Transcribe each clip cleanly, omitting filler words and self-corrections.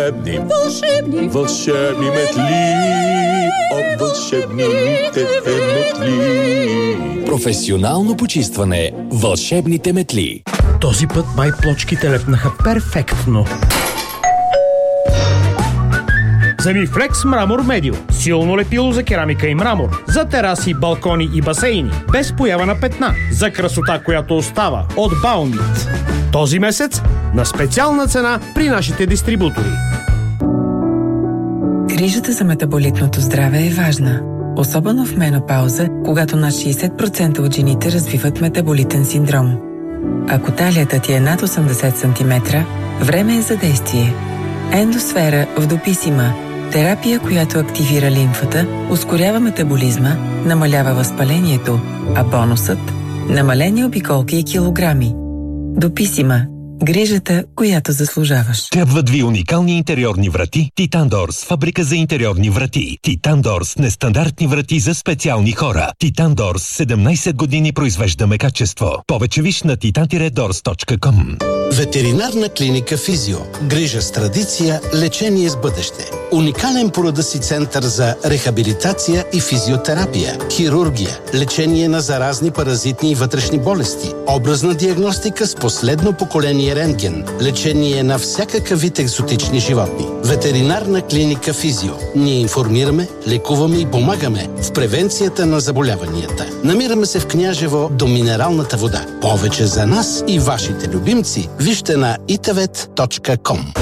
Вълшебни метли от вълшебните метли. Професионално почистване вълшебните метли. Този път май плочките лепнаха перфектно. Замифлекс Мрамор Медио. Силно лепило за керамика и мрамор. За тераси, балкони и басейни. Без поява на петна. За красота, която остава. От Баунит. Този месец на специална цена при нашите дистрибутори. Грижата за метаболитното здраве е важна. Особено в менопауза, когато над 60% от жените развиват метаболитен синдром. Ако талията ти е над 80 см, време е за действие. Ендосфера в Дописима. Терапия, която активира лимфата, ускорява метаболизма, намалява възпалението, а бонусът – намалени обиколки и килограми. Дописима. Грижата, която заслужаваш. Трябват ви уникални интериорни врати Титандорс, фабрика за интериорни врати. Титандорс, нестандартни врати за специални хора. Титандорс, 17 години произвеждаме качество. Повече виж на titan-dors.com. Ветеринарна клиника Физио. Грижа с традиция, лечение с бъдеще. Уникален по рода си център за рехабилитация и физиотерапия, хирургия, лечение на заразни паразитни и вътрешни болести, образна диагностика с последно поколение рентген, лечение на всякакъв вид екзотични животни. Ветеринарна клиника Физио. Ние информираме, лекуваме и помагаме в превенцията на заболяванията. Намираме се в Княжево до минералната вода. Повече за нас и вашите любимци вижте на itavet.com.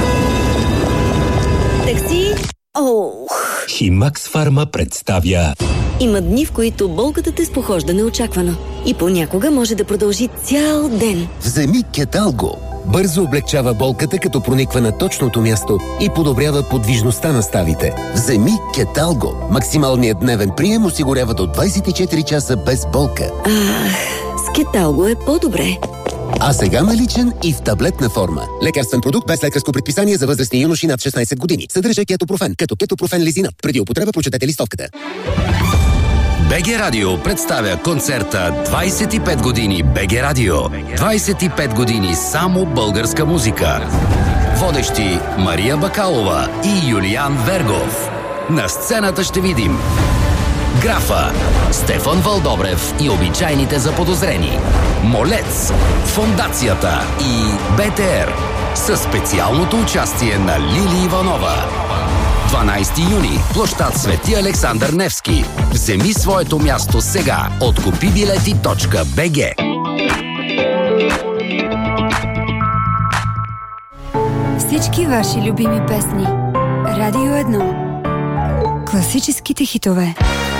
Такси? Химакс Фарма представя. Има дни, в които болката те спохожда неочаквано. И понякога може да продължи цял ден. Вземи Кеталго. Бързо облегчава болката, като прониква на точното място и подобрява подвижността на ставите. Вземи Кеталго. Максималният дневен прием осигурява до 24 часа без болка. С Кеталго е по-добре. А сега наличен и в таблетна форма. Лекарствен продукт без лекарско предписание за възрастни юноши над 16 години. Съдържа кетопрофен, като кетопрофен лизинат. Преди употреба прочетете листовката. БГ Радио представя концерта 25 години БГ Радио. 25 години само българска музика. Водещи Мария Бакалова и Юлиан Вергов. На сцената ще видим Графа, Стефан Вълдобрев и обичайните заподозрени, Молец, Фондацията и БТР със специалното участие на Лили Иванова. 12 юни, площад Свети Александър Невски. Вземи своето място сега от kupibileti.bg. Всички ваши любими песни. Радио 1. Класическите хитове.